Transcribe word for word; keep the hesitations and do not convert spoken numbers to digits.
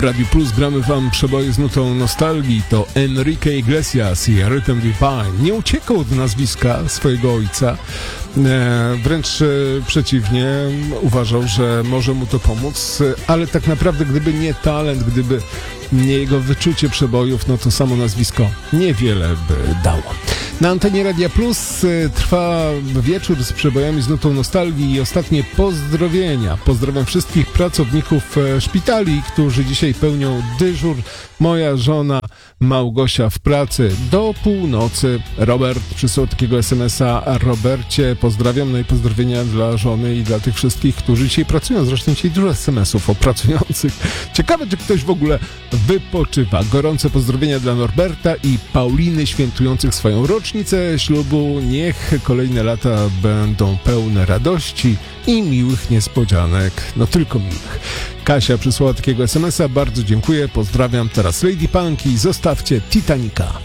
Radiu Plus gramy wam przeboje z nutą nostalgii. To Enrique Iglesias i Rhythm Divine. Nie uciekał od nazwiska swojego ojca. E, wręcz e, przeciwnie, uważał, że może mu to pomóc, ale tak naprawdę gdyby nie talent, gdyby nie jego wyczucie przebojów, no to samo nazwisko niewiele by dało. Na antenie Radia Plus y, trwa wieczór z przebojami z nutą nostalgii i ostatnie pozdrowienia. Pozdrawiam wszystkich pracowników e, szpitali, którzy dzisiaj pełnią dyżur. Moja żona Małgosia w pracy do północy. Robert przysłał takiego es em es a. Robercie, pozdrawiam, no i pozdrowienia dla żony i dla tych wszystkich, którzy dzisiaj pracują. Zresztą dzisiaj dużo es em esów o pracujących. Ciekawe, czy ktoś w ogóle wypoczywa. Gorące pozdrowienia dla Norberta i Pauliny świętujących swoją rocznicę ślubu. Niech kolejne lata będą pełne radości i miłych niespodzianek. No tylko miłych. Kasia przysłała takiego es em es a. Bardzo dziękuję. Pozdrawiam. Teraz Lady Punk i zostawcie Titanica.